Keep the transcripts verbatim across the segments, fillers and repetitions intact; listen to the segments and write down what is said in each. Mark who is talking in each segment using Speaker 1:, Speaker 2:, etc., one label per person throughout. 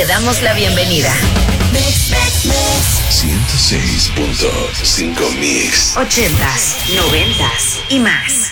Speaker 1: Te damos la bienvenida.
Speaker 2: ciento seis punto cinco Mix.
Speaker 1: Ochentas, noventas y más.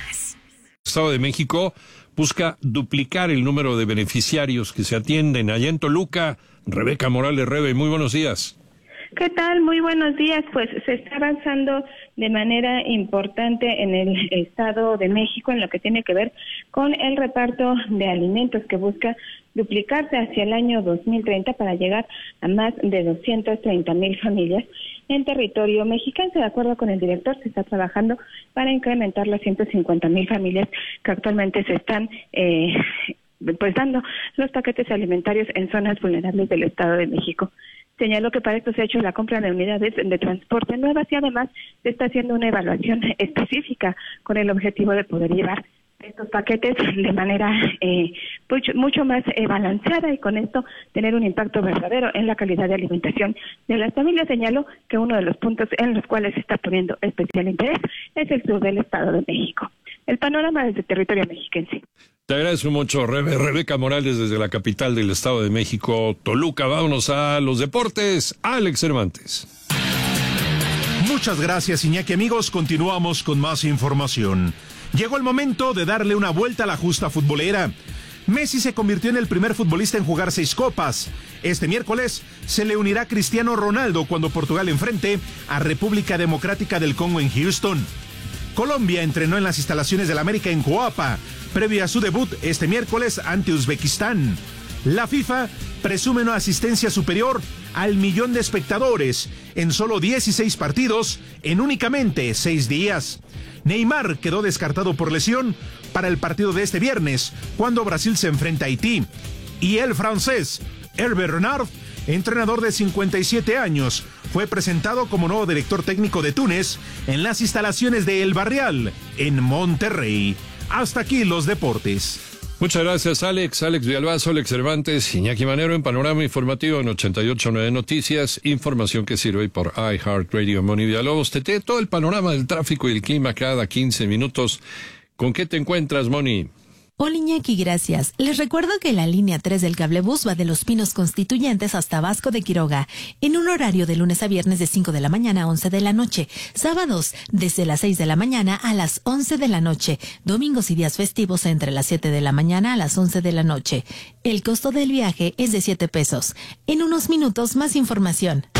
Speaker 3: Estado de México busca duplicar el número de beneficiarios que se atienden. Allá en Toluca, Rebeca Morales. Rebe, muy buenos días.
Speaker 4: ¿Qué tal? Muy buenos días. Pues se está avanzando de manera importante en el Estado de México en lo que tiene que ver con el reparto de alimentos que busca duplicarse hacia el año dos mil treinta para llegar a más de doscientas treinta mil familias en territorio mexicano. De acuerdo con el director, se está trabajando para incrementar las ciento cincuenta mil familias que actualmente se están eh, pues dando los paquetes alimentarios en zonas vulnerables del Estado de México. Señaló que para esto se ha hecho la compra de unidades de transporte nuevas y además se está haciendo una evaluación específica con el objetivo de poder llevar estos paquetes de manera eh, mucho, mucho más eh, balanceada y con esto tener un impacto verdadero en la calidad de alimentación de las familias. Señaló que uno de los puntos en los cuales se está poniendo especial interés es el sur del Estado de México. El panorama desde territorio mexiquense.
Speaker 3: Te agradezco mucho, Rebe. Rebeca Morales, desde la capital del Estado de México, Toluca. Vámonos a los deportes. Alex Cervantes.
Speaker 5: Muchas gracias, Iñaki. Amigos, continuamos con más información. Llegó el momento de darle una vuelta a la justa futbolera. Messi se convirtió en el primer futbolista en jugar seis copas. Este miércoles se le unirá Cristiano Ronaldo cuando Portugal enfrente a República Democrática del Congo en Houston. Colombia entrenó en las instalaciones del América en Coapa, previo a su debut este miércoles ante Uzbekistán. La FIFA presume una asistencia superior al millón de espectadores en solo dieciséis partidos en únicamente seis días. Neymar quedó descartado por lesión para el partido de este viernes, cuando Brasil se enfrenta a Haití. Y el francés Hervé Renard, entrenador de cincuenta y siete años, fue presentado como nuevo director técnico de Túnez en las instalaciones de El Barrial, en Monterrey. Hasta aquí los deportes.
Speaker 3: Muchas gracias, Alex. Alex Villalbazo, Alex Cervantes, Iñaki Manero en Panorama Informativo en ochenta y ocho punto nueve Noticias. Información que sirve por iHeartRadio. Moni Villalobos, te tiene todo el panorama del tráfico y el clima cada quince minutos. ¿Con qué te encuentras, Moni?
Speaker 6: Hola, Iñaki, gracias. Les recuerdo que la línea tres del cablebús va de Los Pinos Constituyentes hasta Vasco de Quiroga, en un horario de lunes a viernes de cinco de la mañana a once de la noche, sábados desde las seis de la mañana a las once de la noche, domingos y días festivos entre las siete de la mañana a las once de la noche. El costo del viaje es de siete pesos. En unos minutos, más información.